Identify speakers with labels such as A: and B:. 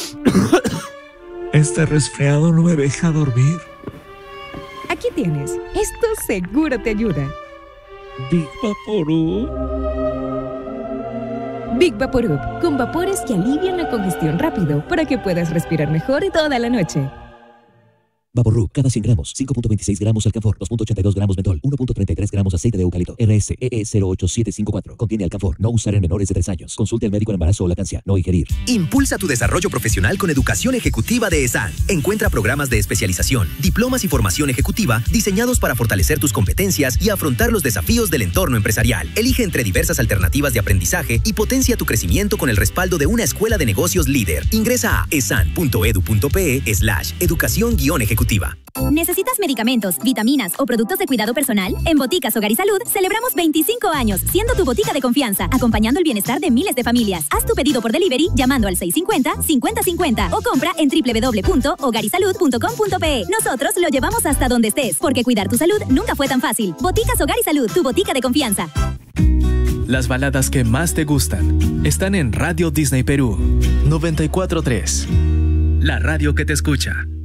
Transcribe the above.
A: Este resfriado no me deja dormir.
B: Aquí tienes. Esto seguro te ayuda.
A: Big Vaporub.
B: Big Vaporub, con vapores que alivian la congestión rápido para que puedas respirar mejor toda la noche.
C: Vaporub, cada 100 gramos, 5.26 gramos alcanfor, 2.82 gramos mentol, 1.33 gramos aceite de eucalipto. RSEE 08754. Contiene alcanfor. No usar en menores de 3 años. Consulte al médico en embarazo o lactancia. No ingerir.
D: Impulsa tu desarrollo profesional con educación ejecutiva de ESAN. Encuentra programas de especialización, diplomas y formación ejecutiva diseñados para fortalecer tus competencias y afrontar los desafíos del entorno empresarial. Elige entre diversas alternativas de aprendizaje y potencia tu crecimiento con el respaldo de una escuela de negocios líder. Ingresa a esan.edu.pe/educación-ejecutiva.
E: ¿Necesitas medicamentos, vitaminas o productos de cuidado personal? En Boticas Hogar y Salud celebramos 25 años, siendo tu botica de confianza, acompañando el bienestar de miles de familias. Haz tu pedido por delivery llamando al 650-5050 o compra en www.hogarisalud.com.pe. Nosotros lo llevamos hasta donde estés, porque cuidar tu salud nunca fue tan fácil. Boticas Hogar y Salud, tu botica de confianza.
F: Las baladas que más te gustan están en Radio Disney Perú 94.3.
D: La radio que te escucha.